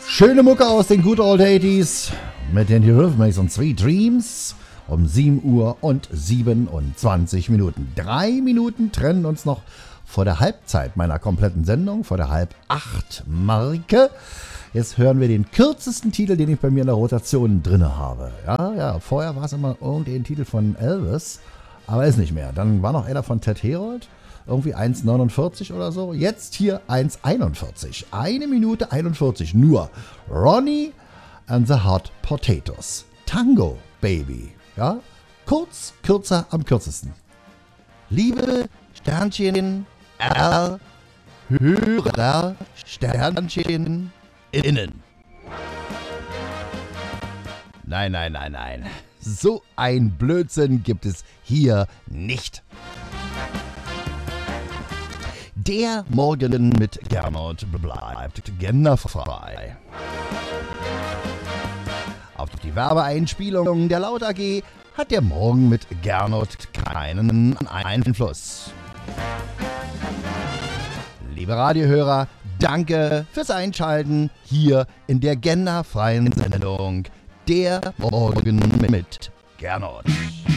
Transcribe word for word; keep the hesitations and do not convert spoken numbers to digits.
Schöne Mucke aus den Good Old achtziger mit den Eurythmics und Sweet Dreams um sieben Uhr und siebenundzwanzig Minuten. Drei Minuten trennen uns noch vor der Halbzeit meiner kompletten Sendung, vor der halb acht Marke. Jetzt hören wir den kürzesten Titel, den ich bei mir in der Rotation drin habe. Ja, ja, vorher war es immer irgendein Titel von Elvis, aber ist nicht mehr. Dann war noch einer von Ted Herold, irgendwie eins neunundvierzig oder so. Jetzt hier eins einundvierzig. Eine Minute einundvierzig nur. Ronnie and the Hot Potatoes. Tango, Baby. Ja, kurz, kürzer, am kürzesten. Liebe Sternchen, R, Hörer, Sternchen, innen. Nein, nein, nein, nein. So ein Blödsinn gibt es hier nicht. Der Morgen mit Gernot bleibt genderfrei. Auf die Werbeeinspielung der Laut A G hat der Morgen mit Gernot keinen Einfluss. Liebe Radiohörer, danke fürs Einschalten hier in der genderfreien Sendung Der Morgen mit Gernot.